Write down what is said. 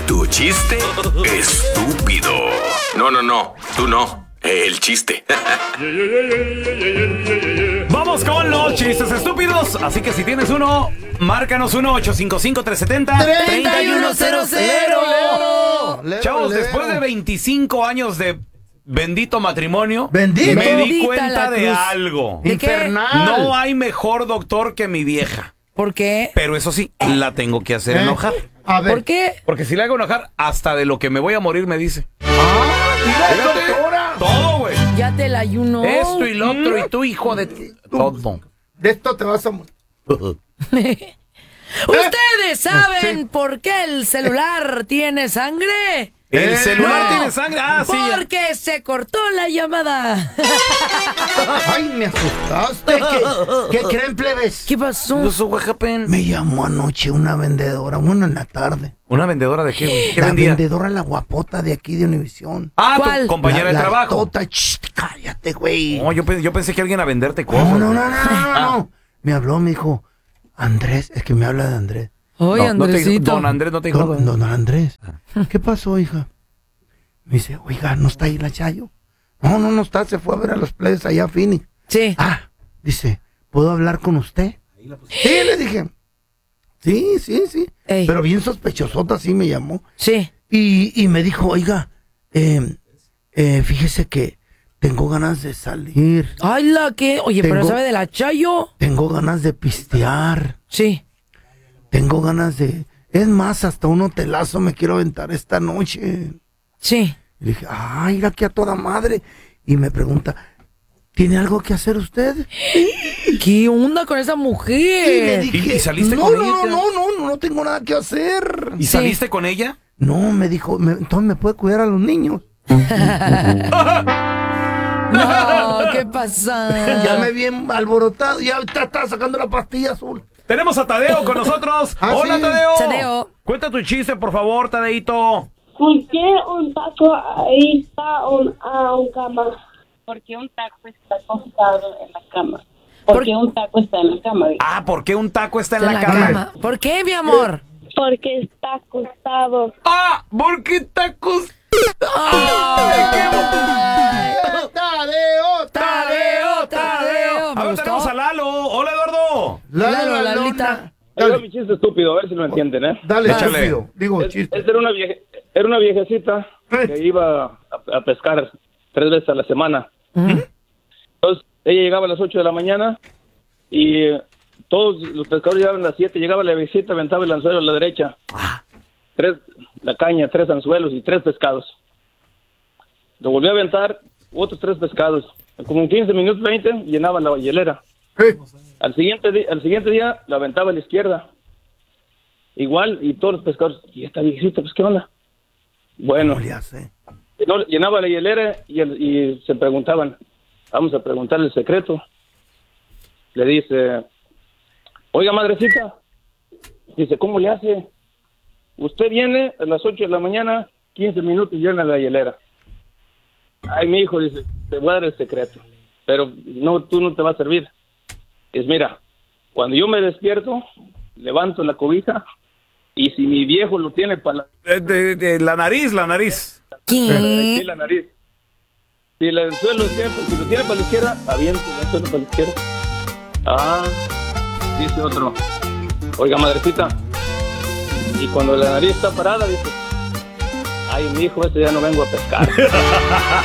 Tu chiste estúpido. No, tú no. El chiste. Vamos con los chistes estúpidos. Así que si tienes uno, márcanos 1-855-370-3100. Chavos, después de 25 años de bendito matrimonio, me di Bendita cuenta la de cruz. algo. ¿De qué? Infernal. No hay mejor doctor que mi vieja. ¿Por qué? Pero eso sí, la tengo que hacer enojar. A ver. ¿Por qué? Porque si le hago enojar, hasta de lo que me voy a morir me dice. Mira, Fíjate, doctora. todo, güey. Ya te la ayuno. Esto y lo otro, y tú, hijo de... Todo. De esto te vas a morir. ¿Ustedes saben por qué el celular tiene sangre? ¿El celular No, tiene sangre? Ah, sí. ya. Porque se cortó la llamada. Ay, me asustaste. ¿Qué creen, plebes? ¿Qué pasó? Me llamó anoche una vendedora, bueno, en la tarde. ¿Una vendedora de qué, güey? ¿Qué La vendía? vendedora, la guapota de aquí de Univisión. Ah, ¿Cuál? tu compañera de trabajo. Tota, cállate, güey. No, yo pensé que alguien a venderte cosas. No. Me habló, me dijo, Andrés, es que me habla de Andrés. Oye, No te dijo, Andresito. don Andrés no te dijo. Don Andrés, ¿qué pasó, hija? Me dice, oiga, ¿no está ahí la Chayo? No está, se fue a ver a los plebes allá a Phoenix. Sí. Dice, ¿puedo hablar con usted? Sí, le dije. Sí. Ey. Pero bien sospechosota, así me llamó. Sí. Y me dijo, oiga, fíjese que tengo ganas de salir. Ay, la que. Oye, pero Tengo- ¿sabe de la Chayo? Tengo ganas de pistear. Sí. Tengo ganas de... Es más, hasta un hotelazo me quiero aventar esta noche. Sí. Y le dije, ay, mira que a toda madre. Y me pregunta, ¿tiene algo que hacer usted? ¿Qué onda con esa Y le mujer? dije, ¿Y saliste no, con no, ella? no tengo nada que hacer. ¿Y saliste con ella? No, me dijo, entonces me puede cuidar a los niños. No, ¿qué pasa? Ya me vi alborotado, ya estaba sacando la pastilla azul. Tenemos a Tadeo con nosotros. Ah, Hola, sí. Tadeo. Tadeo. Cuenta tu chiste, por favor, Tadeito. ¿Por qué un taco ahí está un cama? Porque un taco está acostado en la cama. Porque un taco está en la cama. Ah, ¿por qué un taco está en En la cama? ¿Por qué, mi amor? Porque está acostado. Ah, ¿por qué tacos? Tadeo. Me Ahora gustó. tenemos a Lalo. Hola, Eduardo. Lalo, Lalita. Ahí va mi chiste estúpido, a ver si lo entienden, ¿eh? Dale, Échale. estúpido. Digo, chiste. Esta era una viejecita que iba a pescar 3 veces a la semana. Entonces, ella llegaba a las 8 de la mañana y todos los pescadores llegaban a las 7, llegaba la viejecita, aventaba el anzuelo a la derecha. La caña, 3 anzuelos y 3 pescados. Lo volvió a aventar, otros 3 pescados. Como en 15 minutos, 20, llenaba la hielera. Al siguiente día la aventaba a la izquierda. Igual, y todos los pescadores, ¿y esta viejecita, pues qué onda? Bueno, ¿Cómo le hace? llenaba la hielera y se preguntaban, vamos a preguntarle el secreto. Le dice, oiga, madrecita, dice, ¿cómo le hace? Usted viene a las 8 de la mañana, 15 minutos llena la hielera. Ay, mi hijo, dice, te voy a dar el secreto, pero no, tú no te va a servir. Es, mira, cuando yo me despierto, levanto la cobija y si mi viejo lo tiene para La nariz. ¿Qué? la nariz. Si el suelo si lo tiene para la izquierda, aviento el suelo para la izquierda. Ah, dice otro. Oiga, madrecita. Y cuando la nariz está parada, dice, ay, mi hijo, ese ya no vengo a pescar.